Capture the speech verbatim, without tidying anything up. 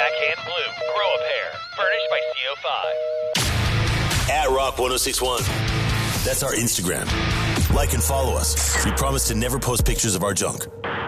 Backhand Blue, Grow a Pair, furnished by C O five. At Rock ten sixty-one. That's our Instagram. Like and follow us. We promise to never post pictures of our junk.